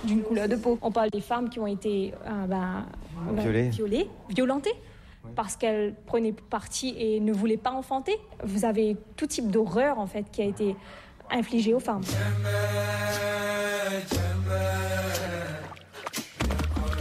d'une couleur de peau. On parle des femmes qui ont été violées, violentées. Parce qu'elles prenaient parti et ne voulaient pas enfanter. Vous avez tout type d'horreur en fait qui a été infligée aux femmes.